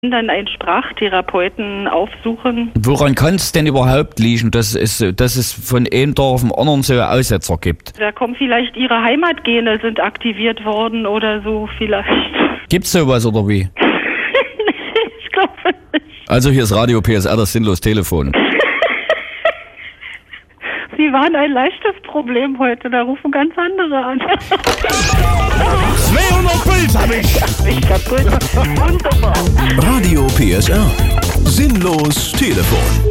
Dann einen Sprachtherapeuten aufsuchen. Woran kann es denn überhaupt liegen, dass es von einem Tag auf den anderen so Aussetzer gibt? Da kommen vielleicht ihre Heimatgene sind aktiviert worden oder so vielleicht. Gibt's sowas oder wie? Ich glaube nicht. Also hier ist Radio PSR, das sinnlos Telefon. Sie waren ein leichtes Problem heute, da rufen ganz andere an. 200 Puls hab ich! Ich kaputt. Wunderbar. Radio PSR. Sinnlos Telefon.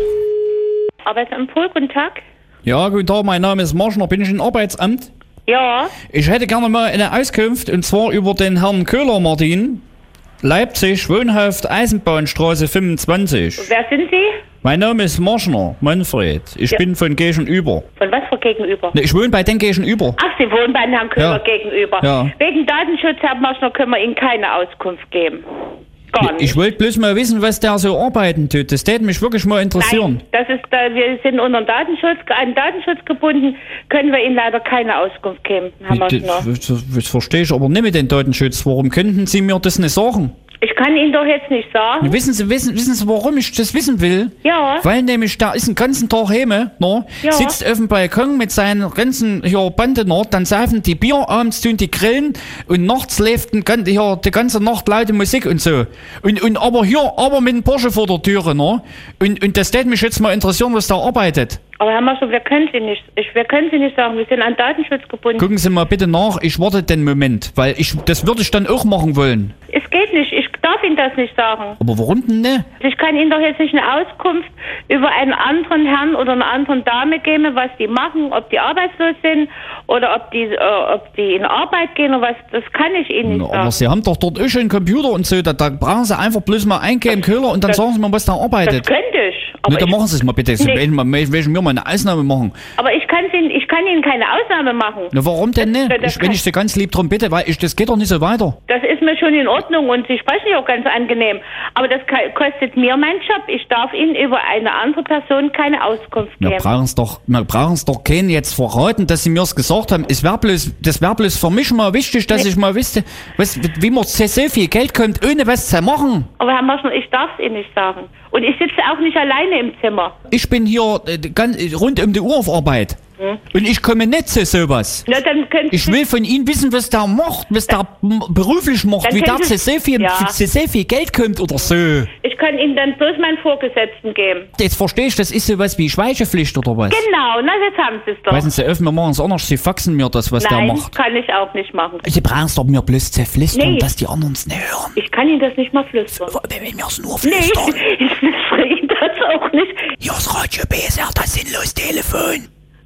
Arbeitsamt Pohl, guten Tag. Ja, guten Tag, mein Name ist Marschner, bin ich im Arbeitsamt? Ja, Ich hätte gerne mal eine Auskunft, und zwar über den Herrn Köhler Martin, Leipzig, Wohnhaft, Eisenbahnstraße 25. wer sind Sie? Mein Name ist Marschner, Manfred. Ich bin von Gegenüber. Von was für gegenüber? Ne, ich wohne bei den Gegenüber. Ach, Sie wohnen bei Herrn Köhler Ja. gegenüber. Ja. Wegen Datenschutz, Herr Marschner, können wir Ihnen keine Auskunft geben. Gar nicht. Ich wollte bloß mal wissen, was der so arbeiten tut. Das täte mich wirklich mal interessieren. Nein, wir sind unter Datenschutz, an Datenschutz gebunden, können wir Ihnen leider keine Auskunft geben, Herr Marschner. Das verstehe ich aber nicht mit dem Datenschutz. Warum könnten Sie mir das nicht sagen? Ich kann Ihnen doch jetzt nicht sagen. Wissen Sie, warum ich das wissen will? Ja. Weil nämlich der ist den ganzen Tag heime, ne? Ja. Sitzt auf dem Balkon mit seinen ganzen Bande, ne? Dann saufen die Bier, abends tun die grillen und nachts läuft die ganze Nacht laute Musik und so. Und aber mit dem Porsche vor der Türe, ne? Und das würde mich jetzt mal interessieren, was der arbeitet. Aber Herr Marschner, wir können Sie nicht sagen. Wir sind an Datenschutz gebunden. Gucken Sie mal bitte nach, ich warte den Moment, weil das würde ich dann auch machen wollen. Es geht nicht. Ich darf Ihnen das nicht sagen. Aber warum denn ne? Ich kann Ihnen doch jetzt nicht eine Auskunft über einen anderen Herrn oder eine andere Dame geben, was die machen, ob die arbeitslos sind oder ob die in Arbeit gehen oder was. Das kann ich Ihnen nicht Na, sagen. aber Sie haben doch dort auch schon einen Computer und so, da brauchen Sie einfach bloß mal eingeben, Köhler, und dann sagen Sie mal, was da Das arbeitet. könnte ich. Ne, Aber, dann machen Sie es mal bitte. Sie Nee. wollen mir mal eine Ausnahme machen. aber ich kann Ihnen keine Ausnahme machen. Na, warum denn nicht? Das Wenn ich Sie ganz lieb drum bitte, weil das geht doch nicht so weiter. Das ist mir schon in Ordnung und Sie sprechen ja auch ganz angenehm. Aber das kostet mir meinen Job. Ich darf Ihnen über eine andere Person keine Auskunft Wir geben. brauchen es doch keinen jetzt verraten, dass Sie mir es gesagt haben. Das wär bloß für mich mal wichtig, dass ich mal wüsste, wie man so viel Geld kommt, ohne was zu machen. Aber Herr Marschner, ich darf es Ihnen nicht sagen. Und ich sitze auch nicht alleine im Zimmer. Ich bin hier rund um die Uhr auf Arbeit. Und ich komme nicht zu sowas. Na, dann können Ich Sie will von Ihnen wissen, was der macht, was der beruflich macht, Dann wie der können zu Sie- so viel Geld kommt oder so. Ich kann Ihnen dann bloß meinen Vorgesetzten geben. Jetzt verstehe ich, das ist sowas wie Schweigepflicht oder was? Genau, na, jetzt haben Sie es doch. Weißen Sie, wir machen es anders, Sie faxen mir das, was der Nein, macht. kann ich auch nicht machen. Sie brauchen es doch mir bloß zu flüstern, Nee. dass die anderen es nicht hören. Ich kann Ihnen das nicht mal flüstern. Wenn wir es nur Nee, flüstern. ich flüstere Ihnen das auch nicht. Hier ist Radio PSR, das sinnlos Telefon.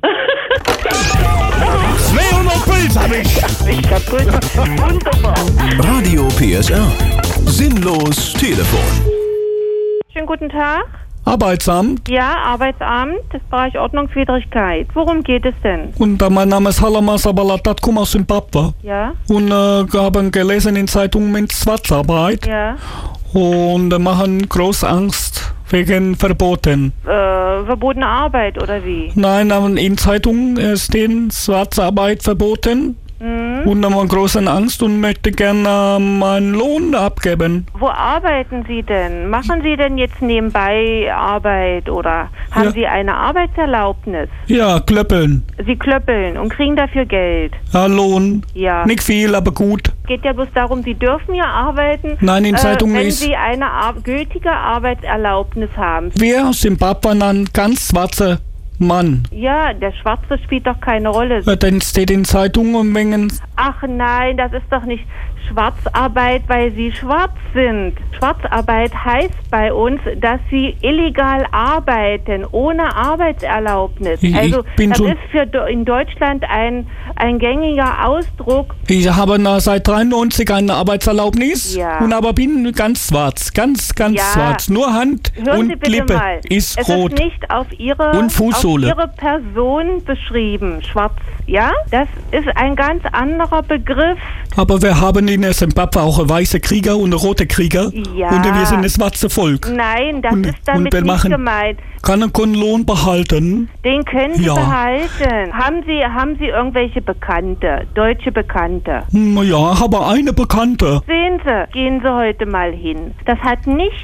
200 Puls hab ich! Ich kaputt. Wunderbar. Radio PSR. Sinnlos Telefon. Schönen guten Tag. Arbeitsamt. Ja, Arbeitsamt, das Bereich Ordnungswidrigkeit. Worum geht es denn? Und mein Name ist Halamas Abalatat, komme aus Zimbabwe. Ja, Und haben gelesen in Zeitungen mit Schwarzarbeit ja. und machen große Angst wegen Verboten. Verbotene Arbeit oder wie? Nein, aber in Zeitungen stehen Schwarzarbeit verboten und haben große Angst und möchte gerne meinen Lohn abgeben. Wo arbeiten Sie denn? Machen Sie denn jetzt nebenbei Arbeit oder haben Ja. Sie eine Arbeitserlaubnis? Ja, klöppeln. Sie klöppeln und kriegen dafür Geld. Ja, Lohn. Ja. Nicht viel, aber gut. Geht ja bloß darum, Sie dürfen ja arbeiten, Nein, in Zeitungen wenn ist- Sie eine gültige Arbeitserlaubnis haben. Wir Zimbabwe ein ganz schwarzer Mann. Ja, der Schwarze spielt doch keine Rolle. Dann steht in Zeitungen wegen Ach nein, das ist doch nicht Schwarzarbeit, weil Sie schwarz sind. Schwarzarbeit heißt bei uns, dass Sie illegal arbeiten, ohne Arbeitserlaubnis. Ich Also bin das schon- ist in Deutschland ein gängiger Ausdruck. Ich habe seit 93 eine Arbeitserlaubnis Ja. und aber bin ganz schwarz, ganz Ja. schwarz. Nur Hand Hören und Sie bitte Lippe mal, ist es rot. ist nicht auf Ihre, Und Fußsohle. auf Ihre Person beschrieben, schwarz. Ja, das ist ein ganz anderer Begriff. Aber wir haben in Zimbabwe auch ein weißer Krieger und ein roter Krieger. Ja. Und wir sind das schwarze Volk. Nein, das Und- ist damit und wir nicht machen- gemeint. Kann einen Lohn behalten? Den können Sie Ja. behalten. Haben Sie irgendwelche Bekannte, deutsche Bekannte? Ja, aber eine Bekannte. Sehen Sie, gehen Sie heute mal hin. Das hat nichts